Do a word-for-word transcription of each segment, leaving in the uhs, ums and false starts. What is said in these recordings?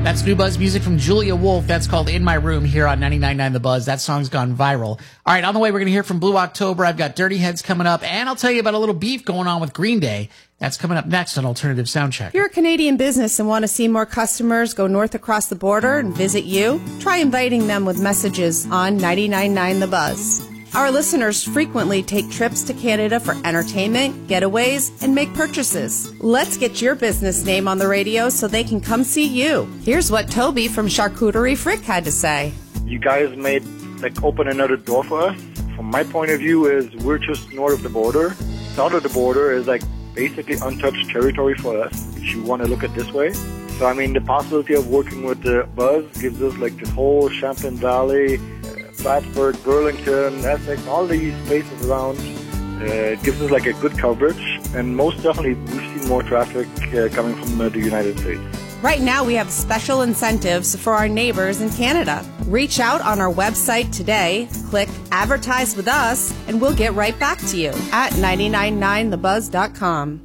That's new Buzz music from Julia Wolf. That's called In My Room here on ninety-nine point nine The Buzz. That song's gone viral. All right, on the way, we're going to hear from Blue October. I've got Dirty Heads coming up, and I'll tell you about a little beef going on with Green Day. That's coming up next on Alternative Soundcheck. If you're a Canadian business and want to see more customers go north across the border and visit you, try inviting them with messages on ninety-nine point nine The Buzz. Our listeners frequently take trips to Canada for entertainment, getaways, and make purchases. Let's get your business name on the radio so they can come see you. Here's what Toby from Charcuterie Frick had to say. You guys made, like, open another door for us. From my point of view is we're just north of the border. South of the border is, like, basically untouched territory for us, if you want to look at it this way. So, I mean, the possibility of working with the Buzz gives us, like, this whole Champlain Valley, Plattsburgh, Burlington, Essex, all these places around. Uh, it gives us like a good coverage, and most definitely we've seen more traffic uh, coming from uh, the United States. Right now we have special incentives for our neighbors in Canada. Reach out on our website today, click Advertise with Us, and we'll get right back to you at ninety-nine point nine the buzz dot com.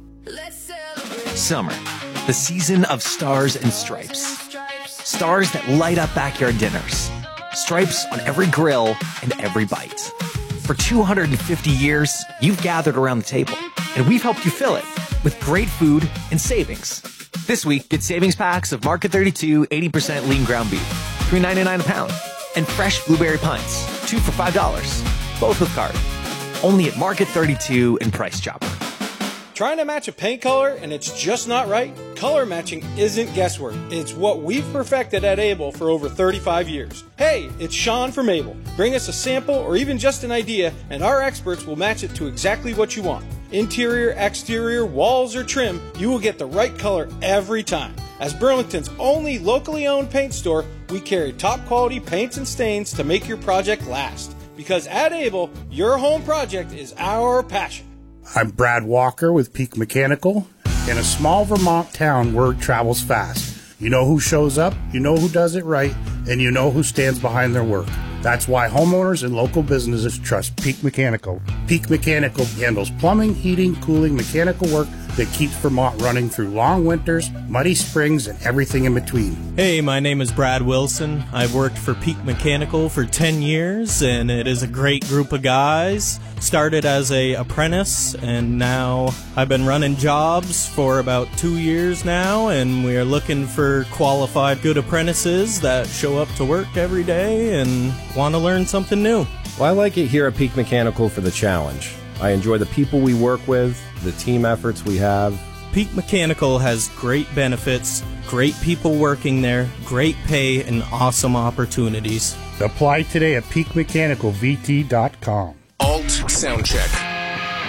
Summer, the season of stars and stripes. Stars that light up backyard dinners. Stripes on every grill and every bite. For two hundred fifty years, you've gathered around the table, and we've helped you fill it with great food and savings. This week, get savings packs of Market thirty-two eighty percent lean ground beef, three ninety-nine a pound, and fresh blueberry pints, two for five dollars, both with card. Only at Market thirty-two and Price Chopper. Trying to match a paint color and it's just not right? Color matching isn't guesswork. It's what we've perfected at Able for over thirty-five years. Hey, it's Sean from Able. Bring us a sample or even just an idea and our experts will match it to exactly what you want. Interior, exterior, walls, or trim, you will get the right color every time. As Burlington's only locally owned paint store, we carry top quality paints and stains to make your project last. Because at Able, your home project is our passion. I'm Brad Walker with Peak Mechanical. In a small Vermont town, word travels fast. You know who shows up, you know who does it right, and you know who stands behind their work. That's why homeowners and local businesses trust Peak Mechanical. Peak Mechanical handles plumbing, heating, cooling, mechanical work that keeps Vermont running through long winters, muddy springs, and everything in between. Hey, my name is Brad Wilson. I've worked for Peak Mechanical for ten years, and it is a great group of guys. Started as a apprentice, and now I've been running jobs for about two years now, and we are looking for qualified good apprentices that show up to work every day and want to learn something new. Well, I like it here at Peak Mechanical for the challenge. I enjoy the people we work with, the team efforts we have. Peak Mechanical has great benefits, great people working there, great pay, and awesome opportunities. Apply today at peak mechanical v t dot com. Alt Soundcheck.